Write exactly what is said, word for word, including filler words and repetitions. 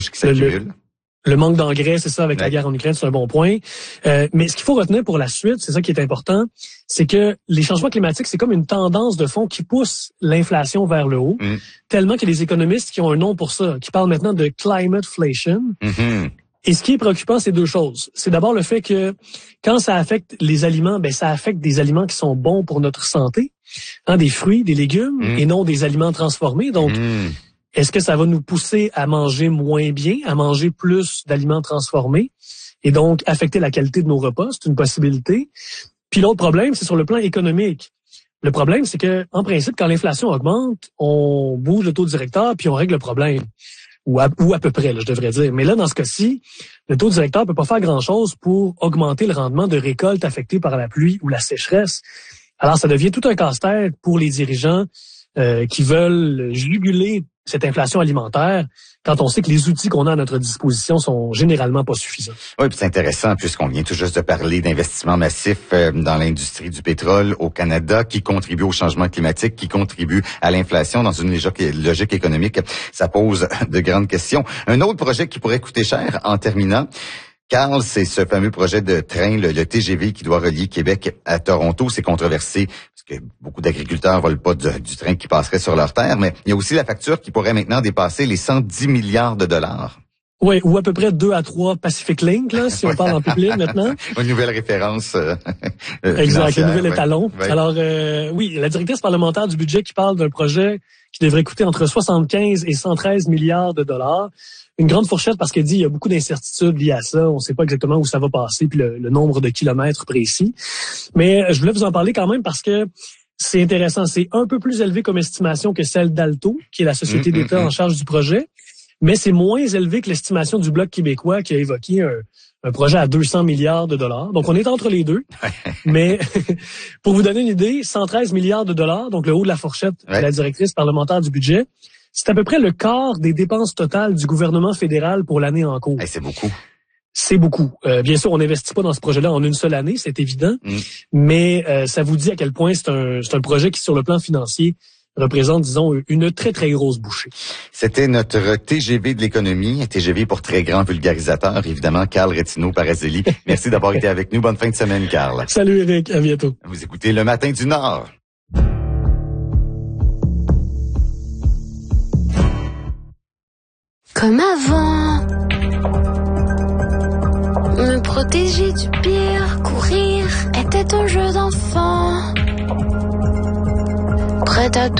qui s'accumulent. Le, le manque d'engrais, c'est ça, avec ouais. la guerre en Ukraine, c'est un bon point. Euh, mais ce qu'il faut retenir pour la suite, c'est ça qui est important, c'est que les changements climatiques, c'est comme une tendance de fond qui pousse l'inflation vers le haut, mm. tellement qu'il y a des économistes qui ont un nom pour ça, qui parlent maintenant de climateflation. Mm-hmm. Et ce qui est préoccupant, c'est deux choses. C'est d'abord le fait que quand ça affecte les aliments, ben ça affecte des aliments qui sont bons pour notre santé, hein, des fruits, des légumes, mm. et non des aliments transformés. Donc, mm. est-ce que ça va nous pousser à manger moins bien, à manger plus d'aliments transformés, et donc affecter la qualité de nos repas? C'est une possibilité. Puis l'autre problème, c'est sur le plan économique. Le problème, c'est que en principe, quand l'inflation augmente, on bouge le taux directeur, puis on règle le problème. Ou à, ou à peu près, là, je devrais dire. Mais là, dans ce cas-ci, le taux directeur peut pas faire grand-chose pour augmenter le rendement de récoltes affectées par la pluie ou la sécheresse. Alors, ça devient tout un casse-tête pour les dirigeants euh, qui veulent juguler cette inflation alimentaire quand on sait que les outils qu'on a à notre disposition sont généralement pas suffisants. Oui, puis c'est intéressant puisqu'on vient tout juste de parler d'investissements massifs dans l'industrie du pétrole au Canada qui contribue au changement climatique, qui contribue à l'inflation dans une logique économique. Ça pose de grandes questions. Un autre projet qui pourrait coûter cher en terminant, Carl, c'est ce fameux projet de train, le, le T G V qui doit relier Québec à Toronto. C'est controversé parce que beaucoup d'agriculteurs volent pas de, du train qui passerait sur leur terre, mais il y a aussi la facture qui pourrait maintenant dépasser les cent dix milliards de dollars. Oui, ou à peu près deux à trois Pacific Link, là, si on parle en public maintenant. Une nouvelle référence. Euh, exact, un nouvel ouais. étalon. Ouais. Alors, euh, oui, la directrice parlementaire du budget qui parle d'un projet qui devrait coûter entre soixante-quinze et cent treize milliards de dollars. Une grande fourchette parce qu'elle dit il y a beaucoup d'incertitudes liées à ça. On ne sait pas exactement où ça va passer puis le, le nombre de kilomètres précis. Mais je voulais vous en parler quand même parce que c'est intéressant. C'est un peu plus élevé comme estimation que celle d'Alto, qui est la société mmh, d'État mmh. en charge du projet. Mais c'est moins élevé que l'estimation du Bloc québécois qui a évoqué un, un projet à deux cents milliards de dollars. Donc, on est entre les deux. Mais pour vous donner une idée, cent treize milliards de dollars, donc le haut de la fourchette ouais. de la directrice parlementaire du budget, c'est à peu près le quart des dépenses totales du gouvernement fédéral pour l'année en cours. Hey, c'est beaucoup. C'est beaucoup. Euh, bien sûr, on n'investit pas dans ce projet-là en une seule année, c'est évident. Mm. Mais euh, ça vous dit à quel point c'est un, c'est un projet qui, sur le plan financier, représente, disons, une très, très grosse bouchée. C'était notre T G V de l'économie, un T G V pour très grands vulgarisateurs, évidemment, Carl Retino-Parazelli. Merci d'avoir été avec nous. Bonne fin de semaine, Carl. Salut, Eric. À bientôt. Vous écoutez Le Matin du Nord. Comme avant, me protéger du pire, courir était un jeu d'enfant. Prête à tout